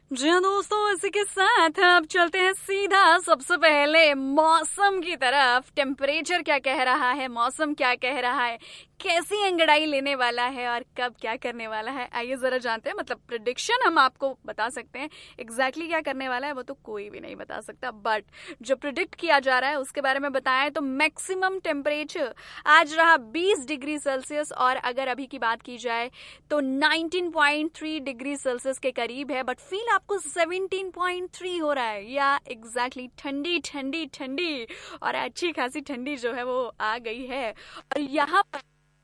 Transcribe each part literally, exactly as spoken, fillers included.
जी हाँ दोस्तों, इसी के साथ अब चलते हैं सीधा सबसे पहले मौसम की तरफ। टेम्परेचर क्या कह रहा है, मौसम क्या कह रहा है, कैसी अंगड़ाई लेने वाला है और कब क्या करने वाला है, आइए जरा जानते हैं। मतलब प्रिडिक्शन हम आपको बता सकते हैं, एग्जैक्टली क्या करने वाला है वो तो कोई भी नहीं बता सकता, बट जो प्रिडिक्ट किया जा रहा है उसके बारे में बताएं तो मैक्सिमम टेम्परेचर आज रहा बीस डिग्री सेल्सियस, और अगर अभी की बात की जाए तो nineteen point three degree Celsius के करीब है, बट फील आपको सेवनटीन पॉइंट थ्री हो रहा है। या एग्जैक्टली exactly, ठंडी ठंडी ठंडी और अच्छी खासी ठंडी जो है वो आ गई है। और यहाँ पर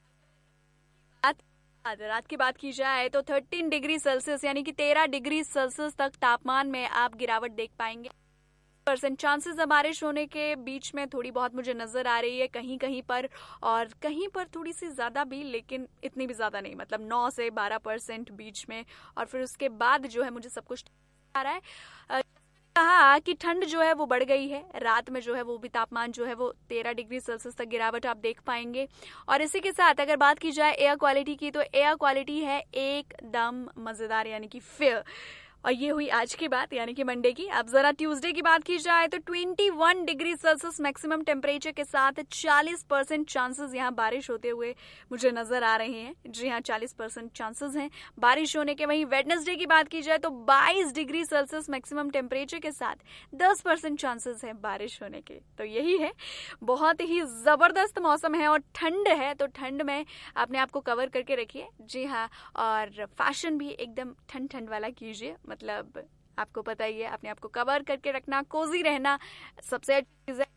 रात रात की बात की जाए तो थर्टीन डिग्री सेल्सियस यानी कि तेरह डिग्री सेल्सियस तक तापमान में आप गिरावट देख पाएंगे। परसेंट चांसेस है बारिश होने के, बीच में थोड़ी बहुत मुझे नजर आ रही है कहीं कहीं पर, और कहीं पर थोड़ी सी ज्यादा भी, लेकिन इतनी भी ज्यादा नहीं, मतलब नौ से बारह परसेंट बीच में। और फिर उसके बाद जो है मुझे सब कुछ आ रहा है। अ, कहा कि ठंड जो है वो बढ़ गई है, रात में जो है वो भी तापमान जो है वो तेरह डिग्री सेल्सियस तक गिरावट आप देख पाएंगे। और इसी के साथ अगर बात की जाए एयर क्वालिटी की, तो एयर क्वालिटी है एकदम मजेदार यानी कि फेयर। और ये हुई आज की बात यानी कि मंडे की। अब जरा ट्यूसडे की बात की जाए तो इक्कीस डिग्री सेल्सियस मैक्सिमम टेम्परेचर के साथ चालीस परसेंट चांसेस यहाँ बारिश होते हुए मुझे नजर आ रहे हैं। जी हाँ, चालीस परसेंट चांसेस हैं बारिश होने के। वहीं वेडनेसडे की बात की जाए तो बाईस डिग्री सेल्सियस मैक्सिमम टेम्परेचर के साथ दस परसेंट चांसेस हैं बारिश होने के। तो यही है, बहुत ही जबरदस्त मौसम है और ठंड है, तो ठंड में अपने आप को कवर करके रखिए। जी हाँ, और फैशन भी एकदम ठंड ठंड वाला कीजिए। मतलब आपको पता ही है, अपने आप को कवर करके रखना, कोजी रहना सबसे अच्छी चीज है।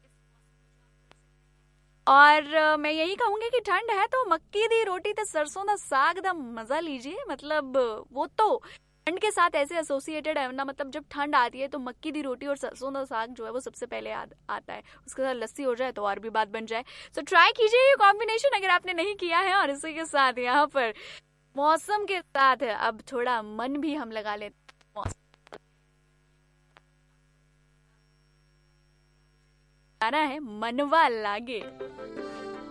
और अ, मैं यही कहूंगी कि ठंड है तो मक्की दी रोटी ते सरसों दा साग दा मजा लीजिए। मतलब वो तो ठंड के साथ ऐसे एसोसिएटेड है ना, मतलब जब ठंड आती है तो मक्की दी रोटी और सरसों दा साग जो है वो सबसे पहले याद आता है। उसके साथ लस्सी हो जाए तो और भी बात बन जाए। सो ट्राई कीजिए ये कॉम्बिनेशन अगर आपने नहीं किया है। और इसी के साथ यहाँ पर मौसम के साथ अब थोड़ा मन भी हम लगा लेते हैं। गाना है मनवा लागे।